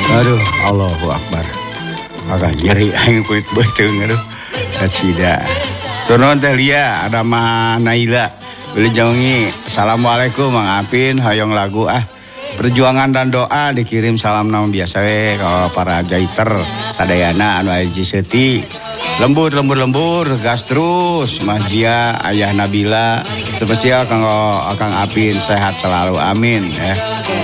Aduh, Allahu Akbar. Agak nyeri aing kulit beuteung aduh. Cida. Turun teh Lia, ada Mah Naila. Beli jongi. Assalamualaikum Mang Apin, hoyong lagu perjuangan dan doa dikirim salam naon biasa we ka para jaiter sadayana anu aya Seti. Lembur gas terus Mas Jia, Ayah Nabila. Spesial kanggo Akang Apin sehat selalu amin ya.